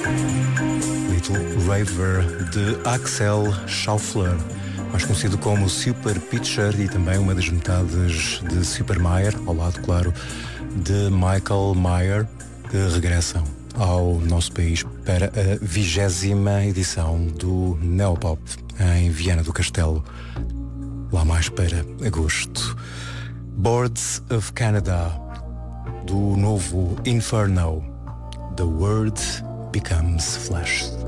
Little Raver, de Axel Schaufler, mais conhecido como Super Pitcher e também uma das metades de Super Mayer, ao lado, claro, de Michael Mayer, que regressam ao nosso país para a 20ª edição do Neopop em Viana do Castelo, lá mais para agosto. Boards of Canada, do novo Inferno, The Word Becomes Flesh.